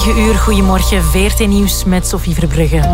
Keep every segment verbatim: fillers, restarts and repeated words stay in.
negen uur, goedemorgen, V R T Nieuws met Sophie Verbrugge.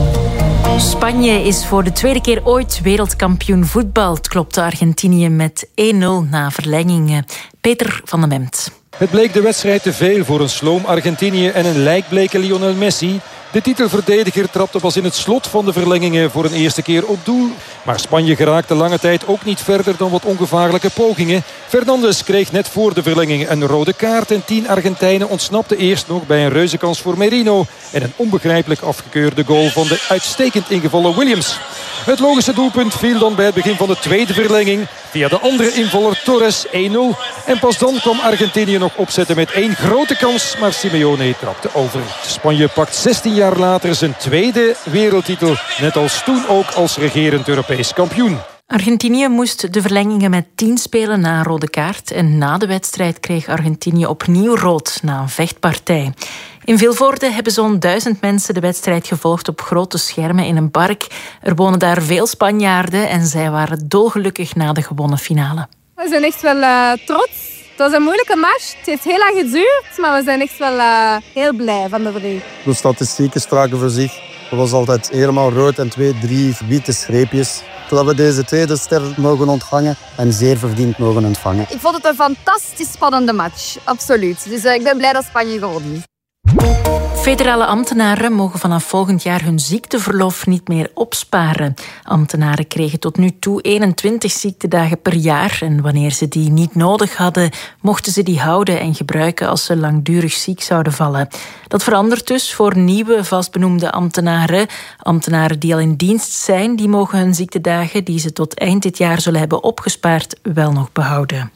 Spanje is voor de tweede keer ooit wereldkampioen voetbal. Het klopte Argentinië met één nul na verlengingen. Peter van den Memt. Het bleek de wedstrijd te veel voor een sloom Argentinië en een lijkbleke Lionel Messi. De titelverdediger trapte pas in het slot van de verlengingen voor een eerste keer op doel. Maar Spanje geraakte lange tijd ook niet verder dan wat ongevaarlijke pogingen. Fernandes kreeg net voor de verlenging een rode kaart. En tien Argentijnen ontsnapten eerst nog bij een reuzenkans voor Merino. En een onbegrijpelijk afgekeurde goal van de uitstekend ingevallen Williams. Het logische doelpunt viel dan bij het begin van de tweede verlenging. Via de andere invaller Torres één nul. En pas dan kwam Argentinië nog opzetten met één grote kans. Maar Simeone trapte over. Spanje pakt zestien jaar later zijn tweede wereldtitel. Net als toen ook als regerend Europees kampioen. Argentinië moest de verlengingen met tien spelen na een rode kaart. En na de wedstrijd kreeg Argentinië opnieuw rood na een vechtpartij. In Vilvoorde hebben zo'n duizend mensen de wedstrijd gevolgd op grote schermen in een park. Er wonen daar veel Spanjaarden en zij waren dolgelukkig na de gewonnen finale. We zijn echt wel uh, trots. Het was een moeilijke match. Het heeft heel lang geduurd, maar we zijn echt wel uh, heel blij van de verdediger. De statistieken spraken voor zich. Het was altijd helemaal rood en twee, drie witte streepjes. Dat we deze tweede ster mogen ontvangen en zeer verdiend mogen ontvangen. Ik vond het een fantastisch spannende match, absoluut. Dus uh, ik ben blij dat Spanje gewonnen is. Federale ambtenaren mogen vanaf volgend jaar hun ziekteverlof niet meer opsparen. Ambtenaren kregen tot nu toe eenentwintig ziektedagen per jaar. En wanneer ze die niet nodig hadden, mochten ze die houden en gebruiken als ze langdurig ziek zouden vallen. Dat verandert dus voor nieuwe vastbenoemde ambtenaren. Ambtenaren die al in dienst zijn, die mogen hun ziektedagen die ze tot eind dit jaar zullen hebben opgespaard wel nog behouden.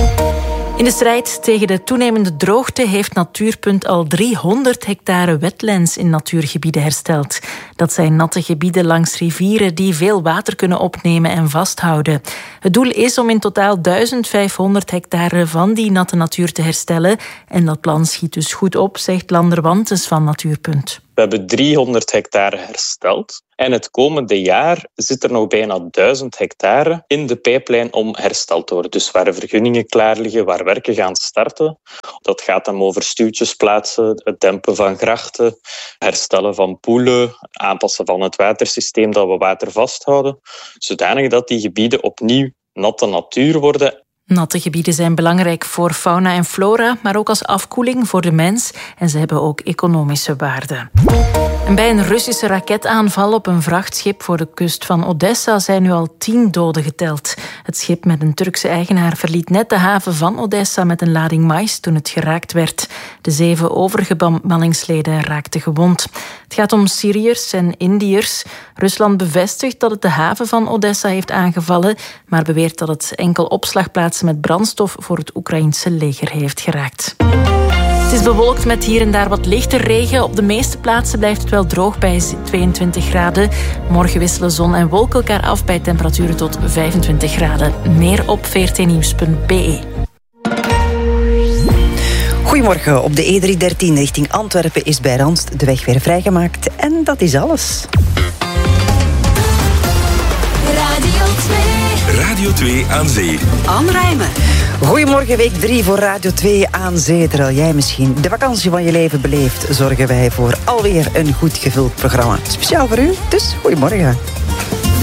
In de strijd tegen de toenemende droogte heeft Natuurpunt al driehonderd hectare wetlands in natuurgebieden hersteld. Dat zijn natte gebieden langs rivieren die veel water kunnen opnemen en vasthouden. Het doel is om in totaal duizend vijfhonderd hectare van die natte natuur te herstellen. En dat plan schiet dus goed op, zegt Lander Wantes van Natuurpunt. We hebben driehonderd hectare hersteld. En het komende jaar zit er nog bijna duizend hectare in de pijplijn om hersteld te worden. Dus waar vergunningen klaar liggen, waar werken gaan starten. Dat gaat dan over stuwtjes plaatsen, het dempen van grachten, herstellen van poelen, aanpassen van het watersysteem dat we water vasthouden. Zodanig dat die gebieden opnieuw natte natuur worden. Natte gebieden zijn belangrijk voor fauna en flora, maar ook als afkoeling voor de mens. En ze hebben ook economische waarde. En bij een Russische raketaanval op een vrachtschip voor de kust van Odessa zijn nu al tien doden geteld. Het schip met een Turkse eigenaar verliet net de haven van Odessa met een lading mais toen het geraakt werd. De zeven overige bemanningsleden raakten gewond. Het gaat om Syriërs en Indiërs. Rusland bevestigt dat het de haven van Odessa heeft aangevallen, maar beweert dat het enkel opslagplaatsen met brandstof voor het Oekraïense leger heeft geraakt. Het is bewolkt met hier en daar wat lichte regen. Op de meeste plaatsen blijft het wel droog bij tweeëntwintig graden. Morgen wisselen zon en wolken elkaar af bij temperaturen tot vijfentwintig graden. Meer op v r t nieuws punt b e. Goedemorgen. Op de E driehonderddertien richting Antwerpen is bij Randst de weg weer vrijgemaakt. En dat is alles. Radio twee. Radio twee aan zee. Anne Rijmen. Goedemorgen, week drie voor Radio twee aan zee. Terwijl jij misschien de vakantie van je leven beleeft, zorgen wij voor alweer een goed gevuld programma. Speciaal voor u, dus goedemorgen.